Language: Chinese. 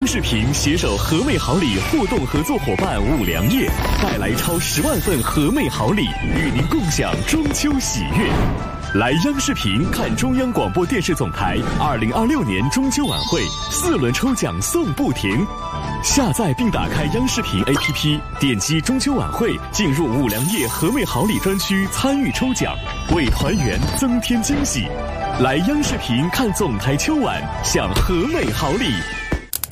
视频携手和美好礼互动合作伙伴五粮液，带来超10万份和美好礼，与您共享中秋喜悦。来央视频看中央广播电视总台2026年中秋晚会4轮抽奖送不停。下载并打开央视频 APP， 点击中秋晚会，进入五粮液和美好礼专区参与抽奖，为团圆增添惊喜。来央视频看总台秋晚，享和美好礼。